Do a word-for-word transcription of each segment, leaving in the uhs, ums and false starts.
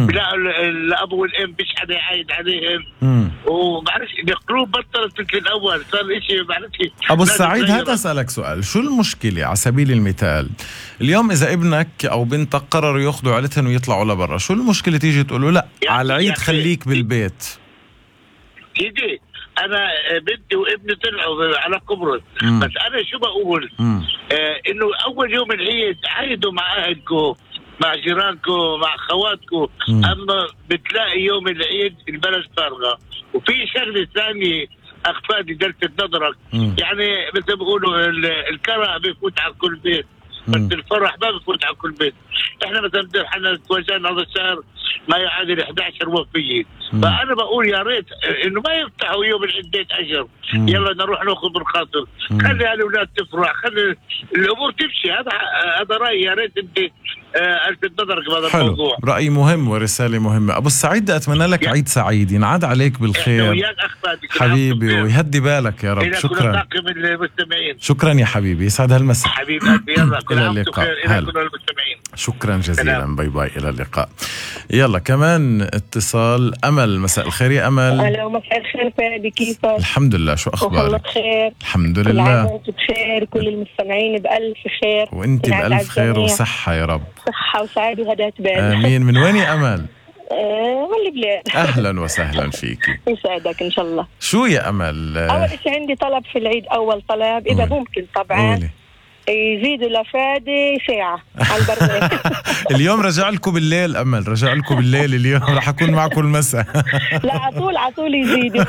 بلاقوا الاب والام مش حدا يعايد عليهم، ومعرفش القلوب بطلت مثل الاول، صار شيء معرفش. ابو السعيد هات اسالك سؤال، شو المشكله على سبيل المثال اليوم اذا ابنك او بنتك قرروا ياخذوا عيلتهم ويطلعوا لبرا، شو المشكله تيجي تقول له لا على العيد خليك بالبيت؟ سيدي انا بنتي وابني طلعوا على قبرص، مم. بس انا شو بقول آه انه اول يوم العيد عيدوا مع اهلكم مع جيرانكم مع خواتكم، اما بتلاقي يوم العيد البلد فارغه. وفي شغله ثانيه اخفادي دلت نظرك، يعني مثل بيقولوا الكره بيفوت على كل بيت بس الفرح ما بيفوت على كل بيت. احنا مثلا احنا توجهنا هذا الشهر ما يعادل إحدى عشر وفيه، فانا بقول يا ريت انه ما يفتحوا يوم العيد بيت اجر، يلا نروح ناخذ بالخاطر، خلي الاولاد تفرح، خلي الامور تمشي. هذا هذا رايي، يا ريت انت الفت نظرك بهذا الموضوع. راي مهم ورساله مهمه. ابو السعيد اتمنى لك عيد سعيد، ينعاد عليك بالخير حبيبي ويهدي بالك يا رب. شكرا شكرا يا حبيبي، يسعد هالمساء حبيب قلبي. يلا الى اللقاء. شكرا جزيلا، باي باي، الى اللقاء. يلا كمان اتصال. امل، مساء الخير يا امل. الو مساء الخير فادي، كيفك؟ الحمد لله، شو اخبارك؟ والله بخير الحمد لله. كل عام وانتم بخير، كل المستمعين بألف خير، وانت بألف خير وصحة يا رب. صحة وسعادة وهداة بال. امين. من وين يا امل؟ والله بلاد. اهلا وسهلا فيكي. يسعدك ان شاء الله. شو يا امل؟ اول شيء عندي طلب في العيد، اول طلب اذا قولي. ممكن طبعا قولي. يزيدوا لفادي ساعة على البرنامج. اليوم رجع لكم بالليل أمل، رجع لكم بالليل اليوم، راح أكون معكم المساء. لا عطول عطول يزيدوا.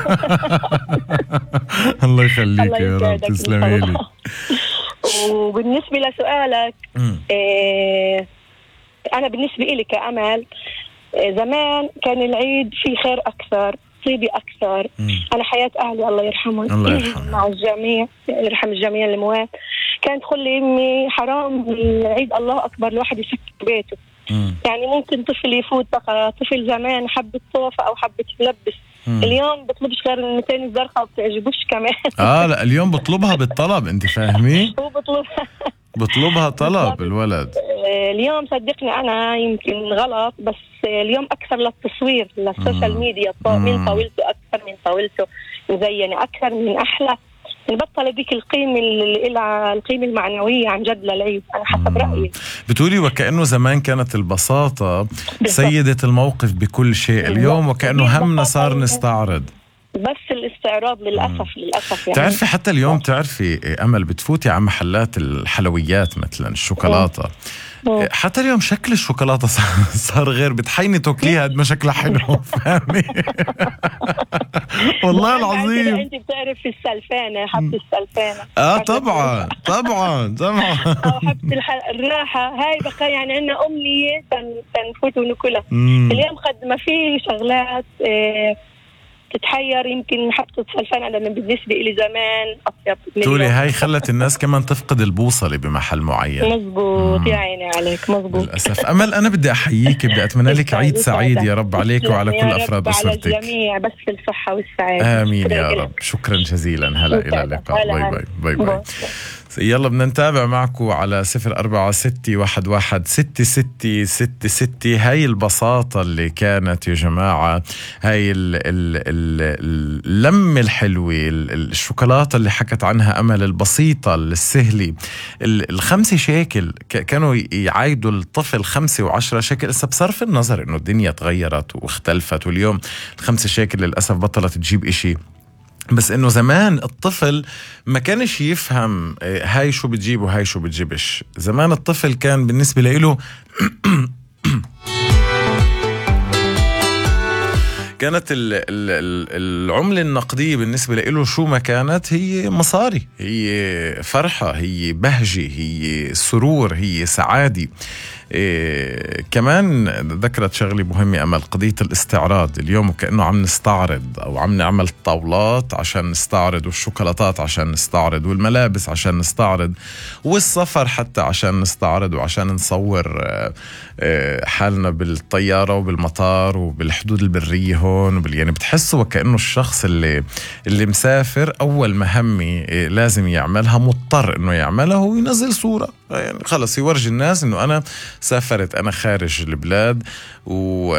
الله يخليك يا رب، تسلمي لي. وبالنسبة لسؤالك إيه، أنا بالنسبة إلي كأمل إيه، زمان كان العيد فيه خير أكثر، طيبي أكثر. مم. أنا حياة أهلي الله يرحمهم، الله يرحمهم مع الجميع، يرحم الجميع الأموات. كانت تقول لي أمي حرام العيد الله أكبر الواحد يسكر بيته. مم. يعني ممكن طفل يفوت بقى، طفل زمان حبة صوفة أو حبة ملبس، مم. اليوم بطلبش غير مئتين الزرقاء وبتعجبوش كمان. آه لا اليوم بطلبها بالطلب، أنت فاهمي؟ هو بطلبها بطلبها طلب الولد. اليوم صدقني أنا يمكن غلط، بس اليوم أكثر للتصوير للسوشيال ميديا، من طاولته أكثر من طاولته مزينة أكثر من أحلى، نبطل بيك القيمة القيمة المعنوية عن جد للعيد. أنا حسب رأيي. بتقولي وكأنه زمان كانت البساطة سيدة الموقف بكل شيء، اليوم وكأنه همنا صار نستعرض، بس الاستعراض للأسف للأسف يعني. تعرفي حتى اليوم تعرفي أمل بتفوتي على محلات الحلويات مثلا الشوكولاتة، مم. حتى اليوم شكل الشوكولاتة صار غير، بتحيني تاكليها قد ما شكلها حلو. فاهمي؟ والله العظيم. انت بتعرف السلفانة، حبة السلفانة. اه طبعا طبعا طبعا. او حبة الراحة هاي بقى، يعني عندنا أمنية تنفوت وناكلها. اليوم قد ما في شغلات اه تتحير، يمكن حبة السلفان أنا بالنسبة إلي زمان أطيب. تقولي هاي خلت الناس كمان تفقد البوصلة بمحل معين. مزبوط، يا عيني عليك، مزبوط. للأسف. أمل أنا بدي أحييك، بدي أتمنى لك عيد سعيد يا رب عليك وعلى كل أفراد أسرتك. على الجميع، بس في الصحة والسعادة. آمين يا رب. شكرا جزيلا. هلا إلى اللقاء. باي باي باي باي. يلا بدنا نتابع معكم على صفر أربعة ستة واحد واحد ستة ستة ستة ستة. هاي البساطة اللي كانت يا جماعة، هاي اللمة الحلوة، الشوكولاتة اللي حكت عنها أمل البسيطة السهلة، الخمسة شيكل كانوا يعايدوا الطفل خمسة وعشرة شيكل. إسا بصرف النظر إنه الدنيا تغيرت واختلفت، واليوم الخمسة شيكل للأسف بطلت تجيب إشي، بس انه زمان الطفل ما كانش يفهم هاي شو بتجيب وهاي شو بتجيبش. زمان الطفل كان بالنسبة له كانت العملة النقدية بالنسبة له شو ما كانت، هي مصاري، هي فرحة، هي بهجة، هي سرور، هي سعادة. إيه كمان ذكرت شغلي مهمة أمل، قضية الاستعراض. اليوم كأنه عم نستعرض، أو عم نعمل طاولات عشان نستعرض، والشوكولاتات عشان نستعرض، والملابس عشان نستعرض، والسفر حتى عشان نستعرض، وعشان نصور حالنا بالطيارة وبالمطار وبالحدود البرية هون وبال... يعني بتحسوا وكأنه الشخص اللي اللي مسافر أول مهمة لازم يعملها، مضطر إنه يعملها، هو ينزل صورة، يعني خلص يورجي الناس إنه أنا سافرت، أنا خارج البلاد. و